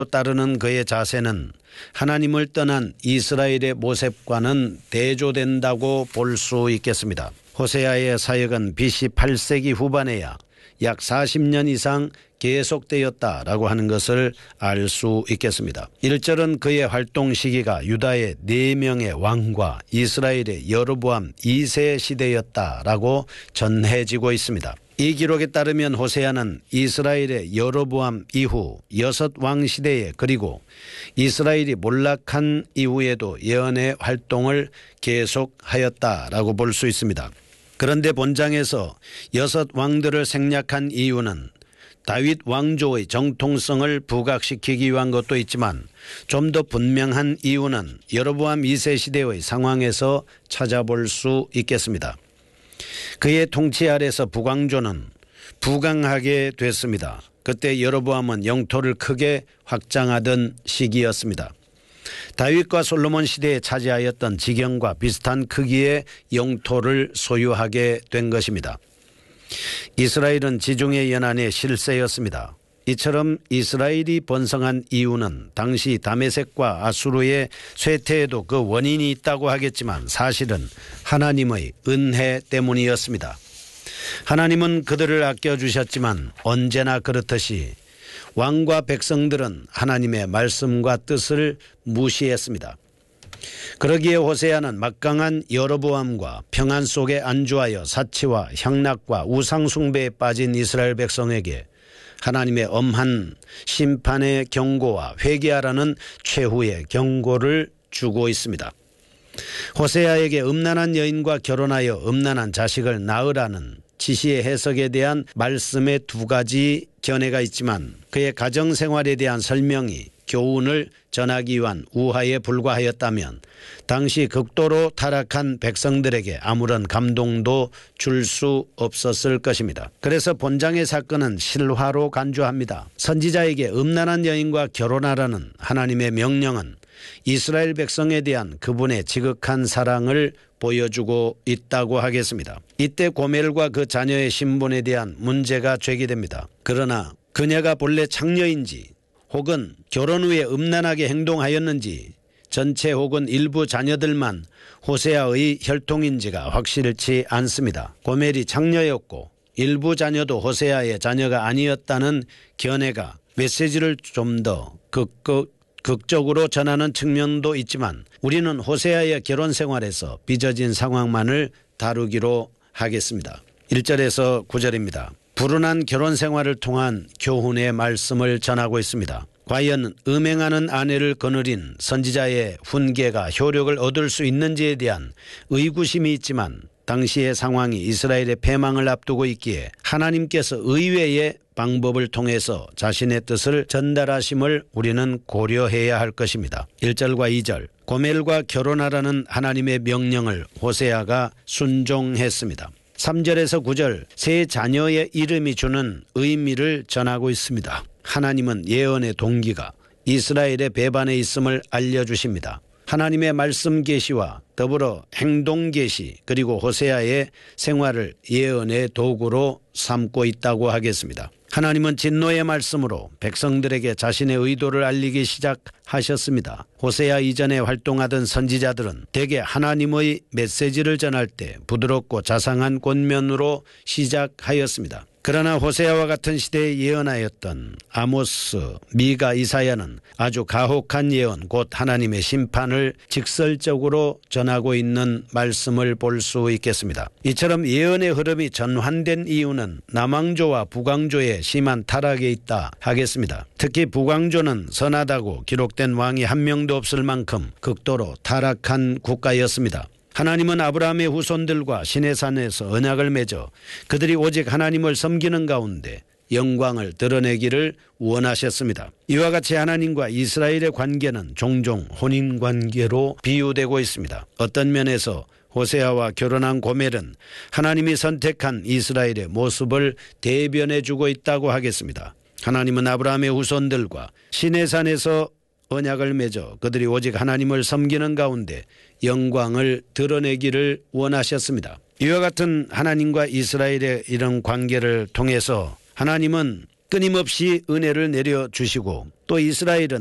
따르는 그의 자세는 하나님을 떠난 이스라엘의 모습과는 대조된다고 볼 수 있겠습니다. 호세아의 사역은 BC 8세기 후반에야 약 40년 이상 계속되었다라고 하는 것을 알 수 있겠습니다. 1절은 그의 활동 시기가 유다의 4명의 왕과 이스라엘의 여로보암 2세 시대였다라고 전해지고 있습니다. 이 기록에 따르면 호세아는 이스라엘의 여로보암 이후 6왕 시대에 그리고 이스라엘이 몰락한 이후에도 예언의 활동을 계속하였다라고 볼 수 있습니다. 그런데 본장에서 6왕들을 생략한 이유는 다윗 왕조의 정통성을 부각시키기 위한 것도 있지만 좀 더 분명한 이유는 여로보암 2세 시대의 상황에서 찾아볼 수 있겠습니다. 그의 통치 아래서 북왕조는 부강하게 됐습니다. 그때 여로보암은 영토를 크게 확장하던 시기였습니다. 다윗과 솔로몬 시대에 차지하였던 지경과 비슷한 크기의 영토를 소유하게 된 것입니다. 이스라엘은 지중해 연안의 실세였습니다. 이처럼 이스라엘이 번성한 이유는 당시 다메섹과 아수르의 쇠퇴에도 그 원인이 있다고 하겠지만 사실은 하나님의 은혜 때문이었습니다. 하나님은 그들을 아껴주셨지만 언제나 그렇듯이 왕과 백성들은 하나님의 말씀과 뜻을 무시했습니다. 그러기에 호세아는 막강한 여로보암과 평안 속에 안주하여 사치와 향락과 우상숭배에 빠진 이스라엘 백성에게 하나님의 엄한 심판의 경고와 회개하라는 최후의 경고를 주고 있습니다. 호세아에게 음란한 여인과 결혼하여 음란한 자식을 낳으라는 지시의 해석에 대한 말씀의 2가지 견해가 있지만 그의 가정생활에 대한 설명이 교훈을 전하기 위한 우화에 불과하였다면 당시 극도로 타락한 백성들에게 아무런 감동도 줄 수 없었을 것입니다. 그래서 본장의 사건은 실화로 간주합니다. 선지자에게 음란한 여인과 결혼하라는 하나님의 명령은 이스라엘 백성에 대한 그분의 지극한 사랑을 보여주고 있다고 하겠습니다. 이때 고멜과 그 자녀의 신분에 대한 문제가 제기됩니다. 그러나 그녀가 본래 창녀인지 혹은 결혼 후에 음란하게 행동하였는지 전체 혹은 일부 자녀들만 호세아의 혈통인지가 확실치 않습니다. 고멜이 창녀였고 일부 자녀도 호세아의 자녀가 아니었다는 견해가 메시지를 좀 더 극적으로 전하는 측면도 있지만 우리는 호세아의 결혼 생활에서 빚어진 상황만을 다루기로 하겠습니다. 1절에서 9절입니다. 불운한 결혼 생활을 통한 교훈의 말씀을 전하고 있습니다. 과연 음행하는 아내를 거느린 선지자의 훈계가 효력을 얻을 수 있는지에 대한 의구심이 있지만 당시의 상황이 이스라엘의 패망을 앞두고 있기에 하나님께서 의외의 방법을 통해서 자신의 뜻을 전달하심을 우리는 고려해야 할 것입니다. 1절과 2절 고멜과 결혼하라는 하나님의 명령을 호세아가 순종했습니다. 3절에서 9절 세 자녀의 이름이 주는 의미를 전하고 있습니다. 하나님은 예언의 동기가 이스라엘의 배반에 있음을 알려주십니다. 하나님의 말씀 계시와 더불어 행동 계시 그리고 호세아의 생활을 예언의 도구로 삼고 있다고 하겠습니다. 하나님은 진노의 말씀으로 백성들에게 자신의 의도를 알리기 시작하셨습니다. 호세아 이전에 활동하던 선지자들은 대개 하나님의 메시지를 전할 때 부드럽고 자상한 권면으로 시작하였습니다. 그러나 호세아와 같은 시대에 예언하였던 아모스, 미가, 이사야는 아주 가혹한 예언 곧 하나님의 심판을 직설적으로 전하고 있는 말씀을 볼 수 있겠습니다. 이처럼 예언의 흐름이 전환된 이유는 남왕조와 북왕조의 심한 타락에 있다 하겠습니다. 특히 북왕조는 선하다고 기록된 왕이 한 명도 없을 만큼 극도로 타락한 국가였습니다. 하나님은 아브라함의 후손들과 시내산에서 언약을 맺어 그들이 오직 하나님을 섬기는 가운데 영광을 드러내기를 원하셨습니다. 이와 같이 하나님과 이스라엘의 관계는 종종 혼인관계로 비유되고 있습니다. 어떤 면에서 호세아와 결혼한 고멜은 하나님이 선택한 이스라엘의 모습을 대변해주고 있다고 하겠습니다. 하나님은 아브라함의 후손들과 시내산에서 언약을 맺어 그들이 오직 하나님을 섬기는 가운데 영광을 드러내기를 원하셨습니다. 이와 같은 하나님과 이스라엘의 이런 관계를 통해서 하나님은 끊임없이 은혜를 내려주시고 또 이스라엘은